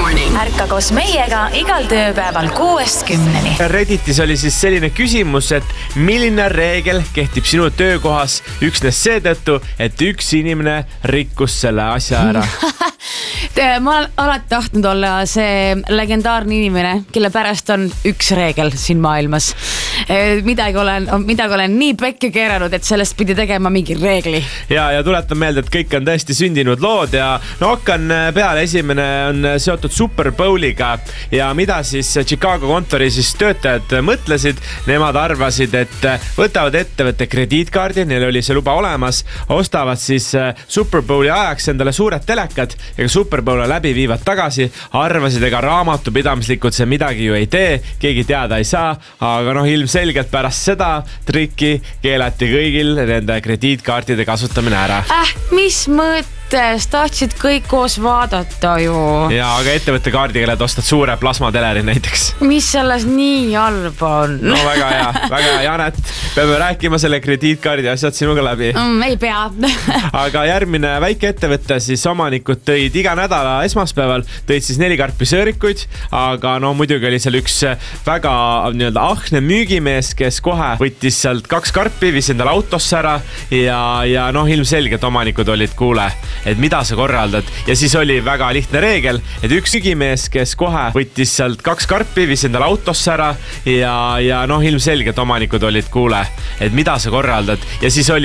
ärka koos meiega igal tööpäeval 6-10. Redditis oli siis selline küsimus, et milline reegel kehtib sinu töökohas üksnes seetõttu, et üks inimene rikkus selle asja ära? Ma olen alati tahtnud olla see legendaarne inimene, kelle pärast on üks reegel siin maailmas. Midagi olen nii pekki keeranud, et sellest pidi tegema mingi reegli. Ja tuletan meelde, et kõik on tõesti sündinud lood ja hakkan peale. Esimene on seotud Super Bowliga ja mida siis Chicago kontori siis töötajad mõtlesid. Nemad arvasid, et võtavad ettevõtte krediitkaardi, neil oli see luba olemas, ostavad siis Super Bowli ajaks endale suured telekad ja Super Bowl läbi viivad tagasi, arvasid, ega raamatupidamislikult see midagi ju ei tee, keegi teada ei saa, aga ilmselgelt pärast seda trikki keelati kõigil nende krediitkaartide kasutamine ära. Mis mõttes? Tahtsid kõik koos vaadata ju. Ja, aga ettevõtte kaardiga lähed ostad suure plasmateleri näiteks. Mis selles nii halb on? No väga hea, Janet. Peame rääkima selle krediitkaardi asjad sinuga läbi. Ei pea. Aga järgmine väike ettevõtte siis omanikud tõid iga nädala esmaspäeval, tõid siis 4 karpi sõõrikuid, aga muidugi oli seal üks väga ahne müügimees, kes kohe võttis sealt 2 karpi, viis endale autosse ära ja ilmselgelt omanikud olid kuule, et mida sa korraldad. Ja siis oli väga lihtne reegel, et üks müügimees, kes kohe võttis sealt 2 karpi, viis endale autosse ära ja ilmselgelt omanikud olid kuule, et mida sa korraldad. Ja siis oli